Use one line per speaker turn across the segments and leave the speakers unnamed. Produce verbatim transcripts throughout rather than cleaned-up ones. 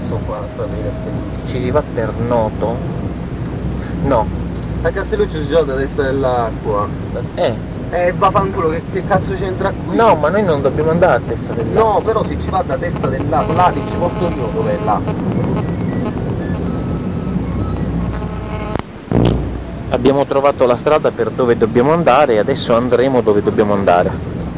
cazzo qua a sapere se
Ci si va per Noto? No.
a Castelluccio si gioca a testa dell'acqua.
Eh.
Eh vaffanculo, che, che cazzo c'entra qui?
No, ma noi non dobbiamo andare a testa dell'acqua.
No, però se ci va da testa dell'acqua, là ti ci porto io dove è là.
Abbiamo trovato la strada per dove dobbiamo andare e adesso andremo dove dobbiamo andare.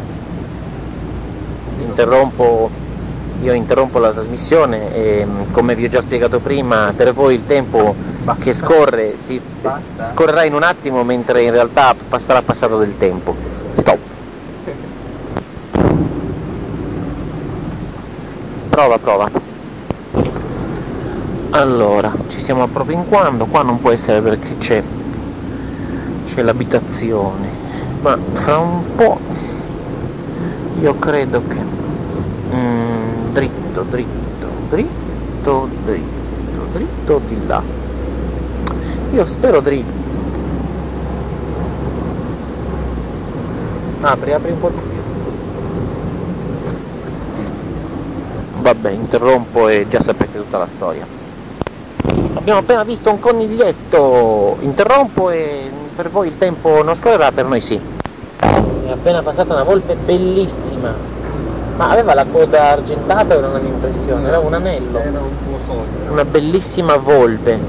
Interrompo, io interrompo la trasmissione e, come vi ho già spiegato prima, per voi il tempo che scorre si
Basta.
scorrerà in un attimo, mentre in realtà sarà passato del tempo. Stop. Prova, prova. Allora, ci stiamo appropinquando, qua non può essere perché c'è c'è l'abitazione, ma fra un po' io credo che mm, dritto, dritto, dritto, dritto, dritto di là. Io spero dritto. Apri, apri un po' di più. Vabbè, interrompo e già sapete tutta la storia. Abbiamo appena visto un coniglietto. Interrompo e per voi il tempo non scorrerà, per noi sì. È appena passata una volpe bellissima. Ma aveva la coda argentata o era una mia impressione? Era un anello.
Era un tuo sogno.
Una bellissima volpe.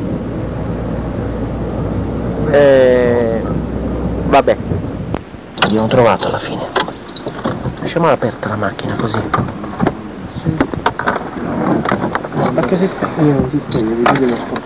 Eh, vabbè. L'abbiamo trovato alla fine. Lasciamola aperta la macchina così.
Ma che si spegne? Non si spegne, vedi che lo sto.